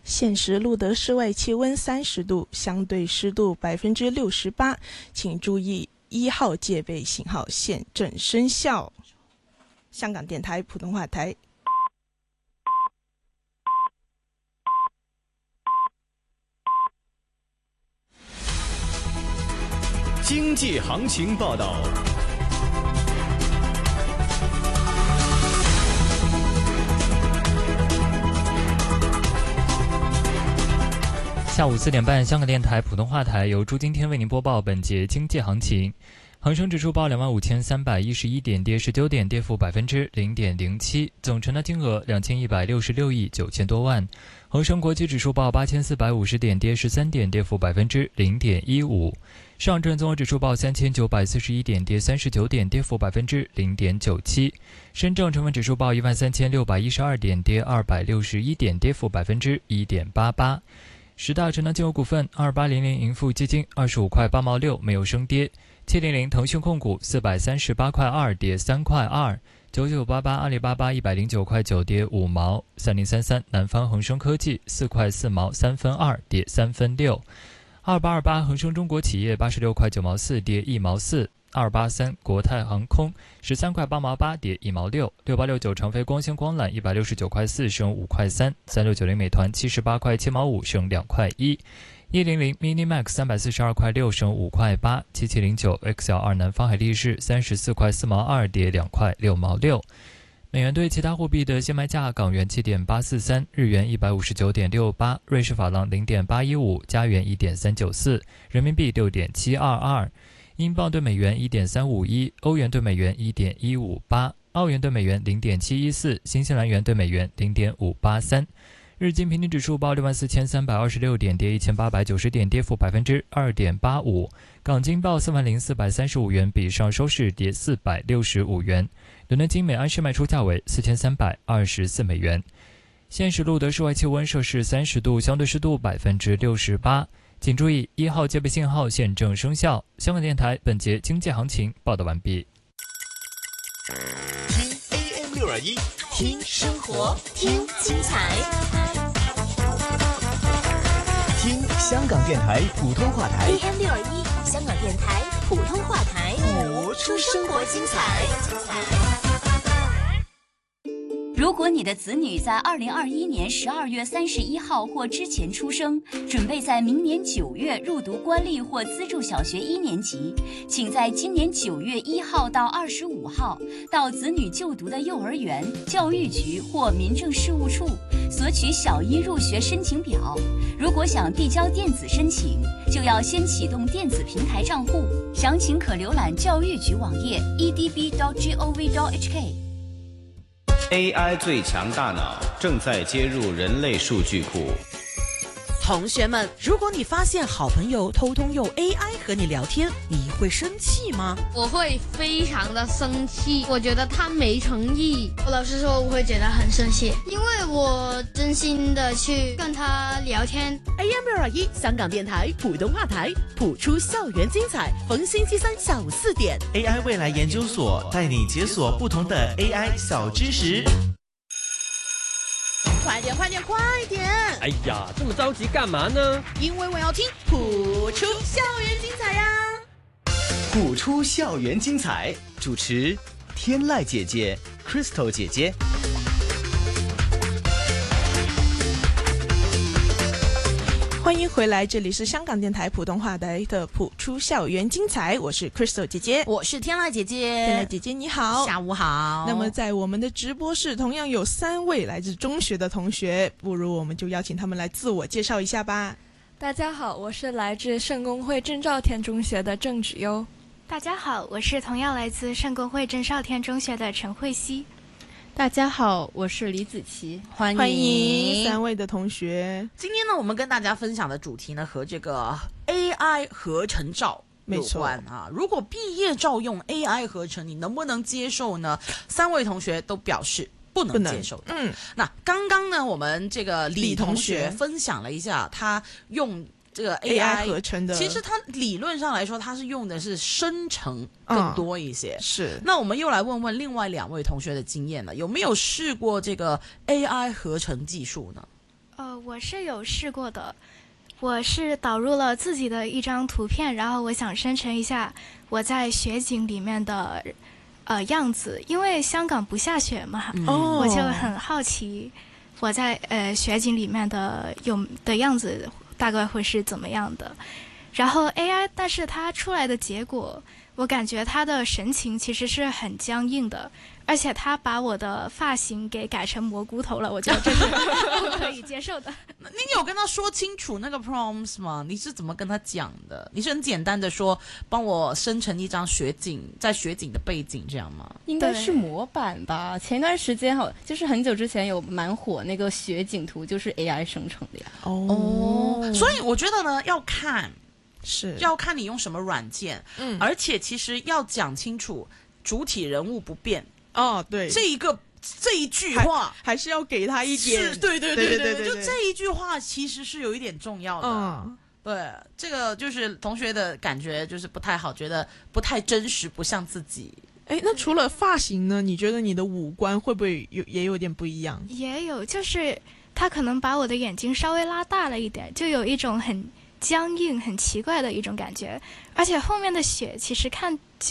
现时录得室外气温30度，相对湿度68%，请注意1号戒备信号现正生效。香港电台普通话台。 经济行情报道。 下午4点半，香港电台普通话台由朱今天为您播报本节经济行情。恒生指数报25,311点，跌19点，跌幅0.07%，总成交金额2166亿9千多万。恒生国际指数报8450点，跌13点，跌幅0.15%。上证综合指数报3941点，跌39点，跌幅0.97%。深证成分指数报13612点，跌261点，跌幅1.88%。10大成交金额股份：2800盈富基金25块8毛6，没有升跌；700腾讯控股438块2，跌3块2；9988阿里巴巴109块9，跌5毛；3033南方恒生科技4块4毛3分2，跌3分6；2828恒生中国企业86块9毛4，跌1毛4；283国泰航空13块8毛8，跌1毛6；6869长飞光纤光缆169块4，升5块3；3690美团78块7毛5，升2块1；100 Minimax 342块6，升5块8；7709 XL2 南方海力士34块4毛2，跌2块6毛6。美元对其他货币的现卖价：港元7.843，日元159.68，瑞士法郎0.815，加元1.394，人民币6.722。英镑对美元1.351，欧元对美元1.158，澳元对美元0.714，新西兰元对美元0.583。日经平均指数报64326点，跌1890点，跌幅2.85%。港金报40435元，比上周市跌465元。伦敦金每安士卖出价为4324美元。现时录得室外气温摄氏30度，相对湿度68%。请注意1号戒备信号现正生效。香港电台本节经济行情报道完毕。 听 AM621， 听生活，听精彩， 听香港电台普通话台。 AM621，香港电台普通话台， 谱出生活精彩。 如果你的子女在2021年12月31号或之前出生，准备在明年9月入读官立或资助小学1年级，请在今年9月1号到25号到子女就读的幼儿园、教育局或民政事务处索取小一入学申请表。如果想递交电子申请，就要先启动电子平台账户，详情可浏览教育局网页 edb.gov.hk。 AI 最强大脑正在接入人类数据库。 同学们，如果你发现好朋友偷偷用 AI 和你聊天，你会生气吗？ 我会非常的生气，我觉得他没诚意。老实说，我会觉得很生气，因为我真心的去跟他聊天。 AM621香港电台普通话台，谱出校园精彩，逢星期三下午4点 AI 未来研究所带你解锁不同的 AI 小知识。 快点快点快点！ 哎呀，这么着急干嘛呢？ 因为我要听谱出校园精彩呀！ 谱出校园精彩，主持天籁姐姐 Crystal 姐姐。 欢迎回来，这里是香港电台普通话台的谱出校园精彩，我是 Crystal 姐姐， 我是天籁姐姐。 天籁姐姐你好， 下午好。 那么在我们的直播室同样有3位来自中学的同学，不如我们就邀请他们来自我介绍一下吧。 大家好，我是来自圣公会郑兆天中学的郑芷优。 大家好，我是同样来自圣公会郑少天中学的陈慧熙。 大家好，我是李子琪。 欢迎3位的同学。 今天呢，我们跟大家分享的主题呢，和这个 AI 合成照有关啊。如果毕业照用 AI 合成，你能不能接受呢？3位同学都表示不能接受的。那刚刚呢，我们这个李同学分享了一下，他用这个 AI 合成的， 其实它理论上来说，它是用的是生成更多一些。 是。 那我们又来问问另外2位同学的经验了，有没有试过这个 AI 合成技术呢？ 我是有试过的，我是导入了自己的一张图片，然后我想生成一下我在雪景里面的样子，因为香港不下雪嘛，我就很好奇我在雪景里面的样子大概会是怎么样的。然后 AI， 但是它出来的结果，我感觉它的神情其实是很僵硬的，而且它把我的发型给改成蘑菇头了，我觉得这是不可以接受的。 你有跟他说清楚那个 prompts 吗？你是怎么跟他讲的？你是很简单的说帮我生成一张雪景，在雪景的背景这样吗？ 应该是模板吧。前一段时间就是很久之前有蛮火那个雪景图，就是 AI 生成的呀。 所以我觉得呢，要看你用什么软件，而且其实要讲清楚主体人物不变。 对， 这一句话还是要给他一点，对，就这一句话其实是有一点重要的。对，这个就是同学的感觉就是不太好，觉得不太真实，不像自己。 那除了发型呢？你觉得你的五官会不会也有点不一样？ 也有，就是他可能把我的眼睛稍微拉大了一点，就有一种很僵硬、很奇怪的一种感觉，而且后面的雪其实看